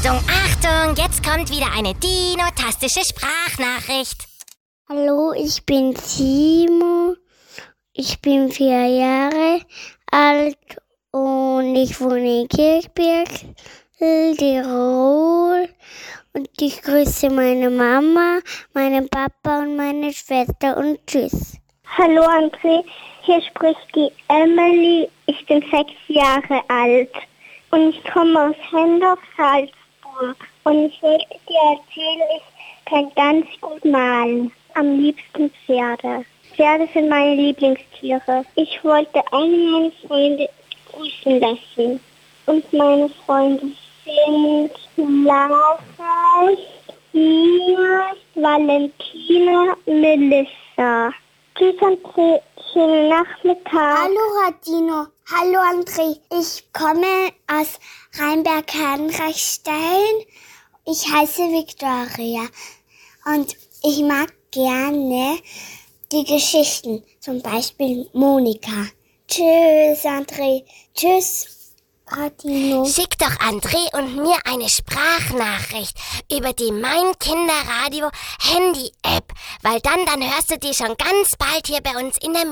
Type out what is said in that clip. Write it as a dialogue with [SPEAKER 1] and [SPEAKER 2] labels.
[SPEAKER 1] Achtung, Achtung, jetzt kommt wieder eine dinotastische Sprachnachricht.
[SPEAKER 2] Hallo, ich bin Timo. Ich bin 4 Jahre alt und ich wohne in Kirchberg, Tirol. Und ich grüße meine Mama, meinen Papa und meine Schwester und tschüss.
[SPEAKER 3] Hallo André, hier spricht die Emily. Ich bin 6 Jahre alt und ich komme aus Hendorf, Salzburg. Und ich wollte dir erzählen, ich kann ganz gut malen. Am liebsten Pferde. Pferde sind meine Lieblingstiere. Ich wollte alle meine Freunde grüßen lassen. Und meine Freunde sind Lara, Ina, Valentina, Melissa. Tschüss André, schönen Nachmittag.
[SPEAKER 2] Hallo Radino, hallo André. Ich komme aus Rheinberg-Herrenreichstein. Ich heiße Victoria und ich mag gerne die Geschichten, zum Beispiel Monika. Tschüss André, tschüss Radino.
[SPEAKER 1] Schick doch André und mir eine Sprachnachricht über die Mein Kinderradio Handy-App, weil dann hörst du die schon ganz bald hier bei uns in der